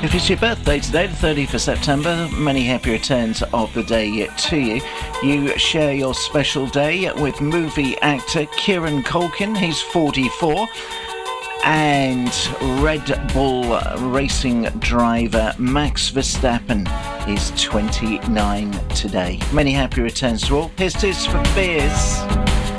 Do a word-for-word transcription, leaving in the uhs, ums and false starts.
If it's your birthday today, the thirtieth of September, many happy returns of the day to you. You share your special day with movie actor Kieran Culkin. He's forty-four. And Red Bull racing driver Max Verstappen is twenty-nine today. Many happy returns to all. Here's Tears for Fears.